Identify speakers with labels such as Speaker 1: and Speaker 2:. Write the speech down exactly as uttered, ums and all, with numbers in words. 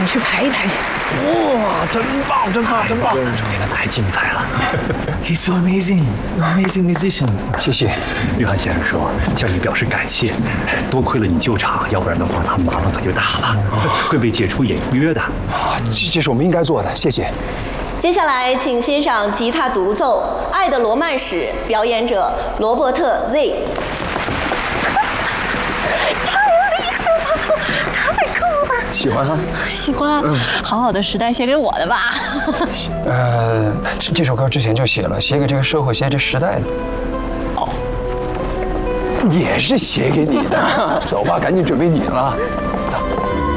Speaker 1: 去排一排去。
Speaker 2: 哇，真棒，真棒，真棒！
Speaker 3: 这个太精彩了。
Speaker 2: He's so amazing, amazing musician。
Speaker 3: 谢谢。约翰先生说向你表示感谢，多亏了你救场，要不然的话他麻烦可就大了，会被解除演出约的。
Speaker 2: 啊，这这是我们应该做的，谢谢。
Speaker 4: 接下来，请欣赏吉他独奏《爱的罗曼史》，表演者罗伯特 Z。
Speaker 1: 太酷了！
Speaker 2: 喜欢啊？
Speaker 1: 喜欢。嗯，好好的时代写给我的吧。
Speaker 2: 呃，这这首歌之前就写了，写给这个社会，写给这时代的。哦，也是写给你的。走吧，赶紧准备你了。